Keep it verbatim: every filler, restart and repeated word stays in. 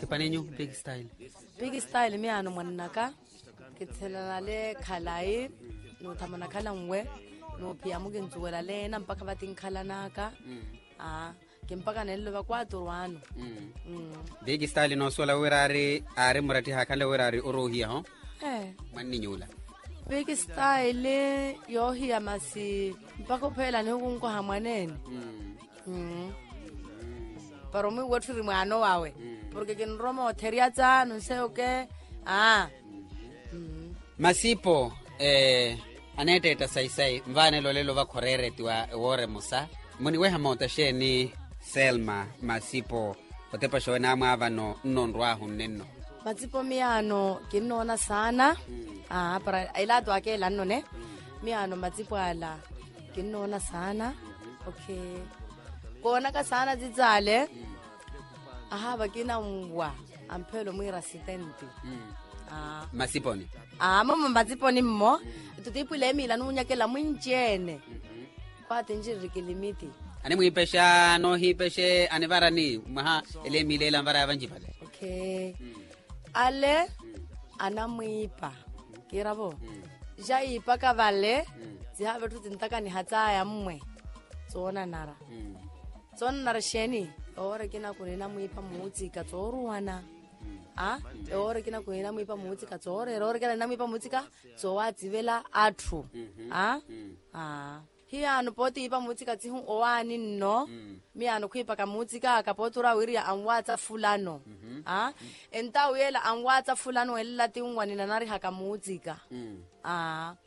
ke panenyo big style big style mi ano mwanaka ke tshela le khalai no thamana khala ngwe no pia mo ke ntsuela le na mpaka ba ting khala naka ah ke mpaka nello ba kwatro wano mm big style no sola werare are murati ha khale werare orohia ho eh manni nyula big style yo hiya masi mpaka phela ne kunko hamwanene mm pero mi wotri mwana wawe porque ke nromo teriatsa no se okay ah masipo eh anete ta sai sai mvane lo lelo va khorere tiwa wore musa muni we hamota sheni Selma masipo otepa shona mava no nonrwa hunenno masipo miano ke nona sana ah para ila to akela none miano masipo ala ke nona sana okay kona ka sana dzitsale aha ba kina ngwa amphelo mo irasitente ah masiponi ah mama masiponi mmo tutipule mila no nyakela mwinjene pate njiri ke limiti ani muipesha no hipeshe anivarani maha ele milela mvara vanjipale okay ale ana muipa kirabo ja ipa ka vale ja bathu tintaka ni hatsa ya mmwe tsona nara tsona nara sheni ore kina kunena muipa mutsi ka tsoruwana ah ore kina kunena muipa mutsi ka tsore ore kina muipa mutsi ka tsowa dzivela athu ah ah hiya no poti ipa mutsi ka tsihu owani no mi ano kwipa ka mutsi ka ka potura wiri anwatsa fulano ah enta wela anwatsa fulano ella tingwani na nari haka mutsi ka ah